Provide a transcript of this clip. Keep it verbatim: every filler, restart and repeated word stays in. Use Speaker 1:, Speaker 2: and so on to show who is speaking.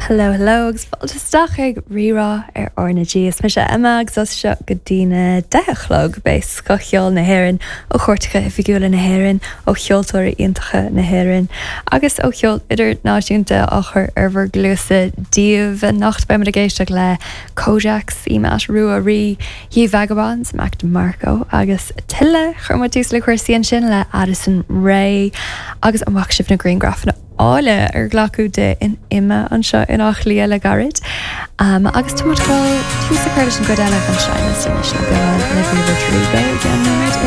Speaker 1: Hello, hello, agus fáilteach ag rirá ar ornaí is me se Emma agus as seo go dtíine dechlog béis go cheol na hhéireann ó chuirrtacha i fiúla na hhéireann ó cheoltóirí iontacha na hhéireann agus ó cheol idir náisiúnta á chur arbhar gluasa díomh nacht be mar a géisteach le Kojaks í meas ruúa rí hí Vagabonds Mac Marco agus tuile chuirmatús le chuirsaíonn sin le Addison Rae agus an bhac sibh na Greengraph na áile ar ghlacu de in imime an seo in ách lia le garid. Um, agus tú mat gáil tú sa chuir an godáile an seine sin is le go le bhíomh trí be gan